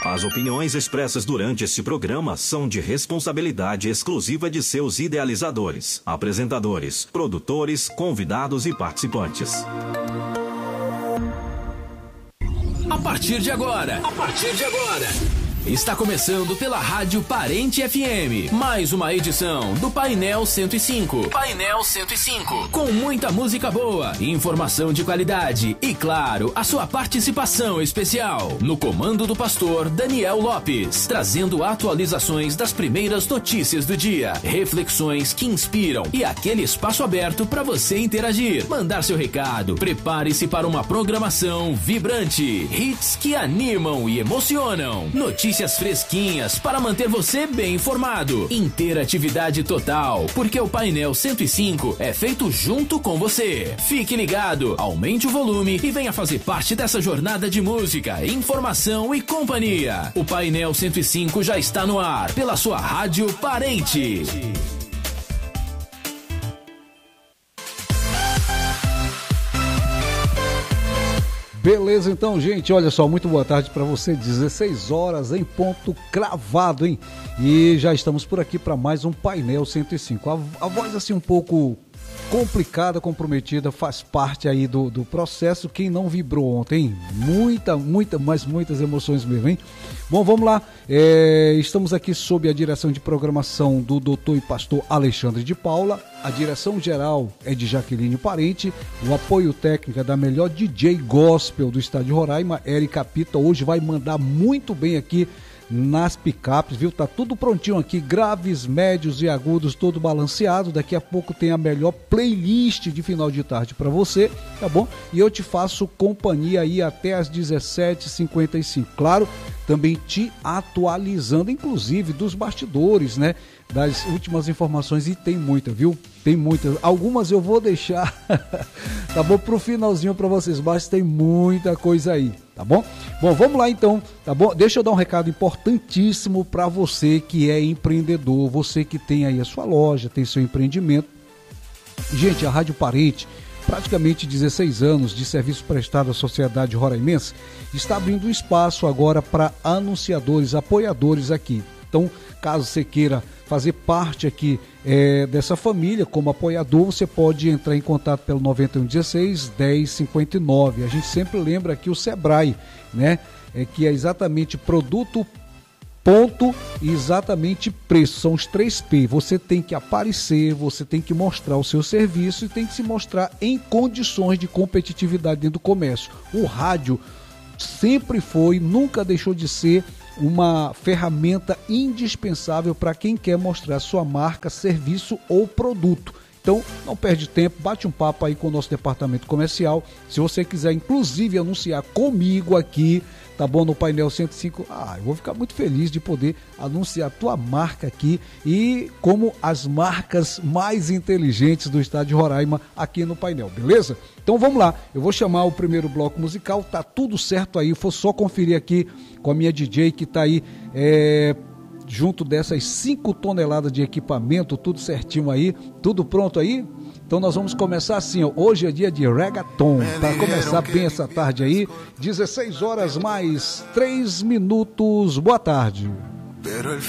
As opiniões expressas durante este programa são de responsabilidade exclusiva de seus idealizadores, apresentadores, produtores, convidados e participantes. A partir de agora, está começando pela Rádio Parente FM, mais uma edição do Painel 105. Painel 105, com muita música boa, informação de qualidade e, claro, a sua participação especial. No comando do pastor Daniel Lopes, trazendo atualizações das primeiras notícias do dia, reflexões que inspiram e aquele espaço aberto para você interagir, mandar seu recado. Prepare-se para uma programação vibrante, hits que animam e emocionam, notícias fresquinhas para manter você bem informado, interatividade total, porque o Painel 105 é feito junto com você. Fique ligado, aumente o volume e venha fazer parte dessa jornada de música, informação e companhia. O Painel 105 já está no ar pela sua Rádio Parente. Beleza, então, gente, olha só, muito boa tarde para você, 16 horas em ponto cravado, hein? E já estamos por aqui para mais um Painel 105. A voz assim um pouco complicada, comprometida, faz parte aí do processo. Quem não vibrou ontem, hein? Muitas emoções mesmo, hein? Bom, vamos lá, estamos aqui sob a direção de programação do doutor e pastor Alexandre de Paula. A direção geral é de Jaqueline Parente, o apoio técnico é da melhor DJ gospel do estado de Roraima, Érica Pita. Hoje vai mandar muito bem aqui nas picapes, viu? Tá tudo prontinho aqui, graves, médios e agudos, todo balanceado. Daqui a pouco tem a melhor playlist de final de tarde para você, tá bom? E eu te faço companhia aí até às 17h55. Claro, também te atualizando, inclusive, dos bastidores, né? Das últimas informações, e tem muita, viu? Tem muitas. Algumas eu vou deixar, tá bom? Pro finalzinho para vocês, mas tem muita coisa aí, tá bom? Bom, vamos lá então, tá bom? Deixa eu dar um recado importantíssimo para você que é empreendedor, você que tem aí a sua loja, tem seu empreendimento. Gente, a Rádio Parente, praticamente 16 anos de serviço prestado à sociedade roraimense, está abrindo espaço agora para anunciadores, apoiadores aqui. Então, caso você queira fazer parte aqui dessa família como apoiador, você pode entrar em contato pelo 9116-1059. A gente sempre lembra aqui o Sebrae, né? Que é exatamente produto, ponto e exatamente preço. São os 3P. Você tem que aparecer, você tem que mostrar o seu serviço e tem que se mostrar em condições de competitividade dentro do comércio. O rádio sempre foi, nunca deixou de ser uma ferramenta indispensável para quem quer mostrar sua marca, serviço ou produto. Então, não perde tempo, bate um papo aí com o nosso departamento comercial. Se você quiser, inclusive, anunciar comigo aqui, tá bom, no Painel 105, eu vou ficar muito feliz de poder anunciar a tua marca aqui e como as marcas mais inteligentes do estado de Roraima aqui no painel, beleza? Então vamos lá, eu vou chamar o primeiro bloco musical, tá tudo certo aí, vou só conferir aqui com a minha DJ que tá aí, junto dessas 5 toneladas de equipamento, tudo certinho aí, tudo pronto aí? Então nós vamos começar assim, ó. Hoje é dia de reggaeton, para começar bem essa tarde aí, 16 horas mais 3 minutos, boa tarde.